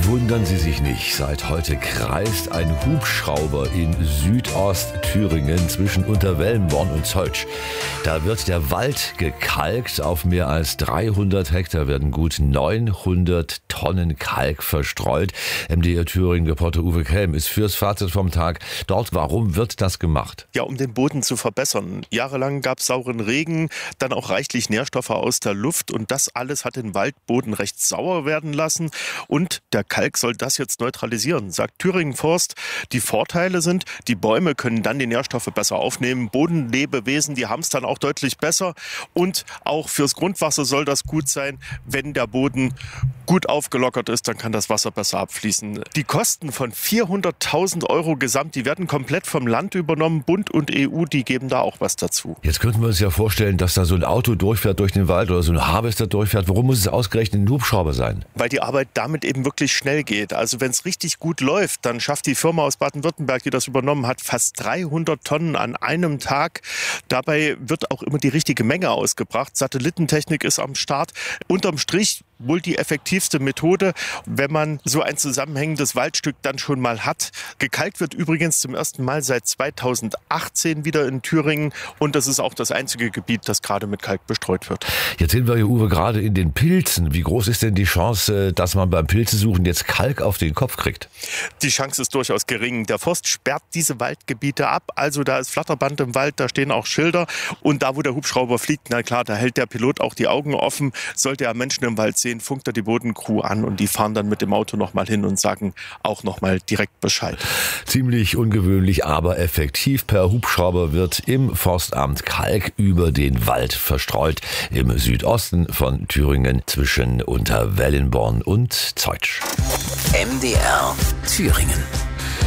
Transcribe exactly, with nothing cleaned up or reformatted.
Wundern Sie sich nicht, seit heute kreist ein Hubschrauber in Südostthüringen zwischen Unterwellenborn und Zeutsch. Da wird der Wald gekalkt. Auf mehr als dreihundert Hektar werden gut neunhundert Tonnen Kalk verstreut. M D R Thüringen-Reporter Uwe Kelm ist fürs Fazit vom Tag dort. Warum wird das gemacht? Ja, um den Boden zu verbessern. Jahrelang gab es sauren Regen, dann auch reichlich Nährstoffe aus der Luft und das alles hat den Waldboden recht sauer werden lassen und der Kalk soll das jetzt neutralisieren, sagt Thüringen Forst. Die Vorteile sind, die Bäume können dann die Nährstoffe besser aufnehmen, Bodenlebewesen, die haben es dann auch deutlich besser und auch fürs Grundwasser soll das gut sein. Wenn der Boden gut aufgelockert ist, dann kann das Wasser besser abfließen. Die Kosten von vierhunderttausend Euro gesamt, die werden komplett vom Land übernommen. Bund und E U, die geben da auch was dazu. Jetzt könnten wir uns ja vorstellen, dass da so ein Auto durchfährt durch den Wald oder so ein Harvester durchfährt. Warum muss es ausgerechnet ein Hubschrauber sein? Weil die Arbeit damit eben wirklich schnell geht. Also wenn es richtig gut läuft, dann schafft die Firma aus Baden-Württemberg, die das übernommen hat, fast dreihundert Tonnen an einem Tag. Dabei wird auch immer die richtige Menge ausgebracht. Satellitentechnik ist am Start. Unterm Strich wohl die effektivste Methode, wenn man so ein zusammenhängendes Waldstück dann schon mal hat. Gekalkt wird übrigens zum ersten Mal seit zweitausendachtzehn wieder in Thüringen und das ist auch das einzige Gebiet, das gerade mit Kalk bestreut wird. Jetzt sind wir hier, Uwe, gerade in den Pilzen. Wie groß ist denn die Chance, dass man beim Pilzesuchen jetzt Kalk auf den Kopf kriegt? Die Chance ist durchaus gering. Der Forst sperrt diese Waldgebiete ab. Also da ist Flatterband im Wald, da stehen auch Schilder. Und da, wo der Hubschrauber fliegt, na klar, da hält der Pilot auch die Augen offen. Sollte er Menschen im Wald sehen, funkt er die Bodencrew an und die fahren dann mit dem Auto nochmal hin und sagen auch nochmal direkt Bescheid. Ziemlich ungewöhnlich, aber effektiv. Per Hubschrauber wird im Forstamt Kalk über den Wald verstreut. Im Südosten von Thüringen zwischen Unterwellenborn und Zeutsch. M D R Thüringen.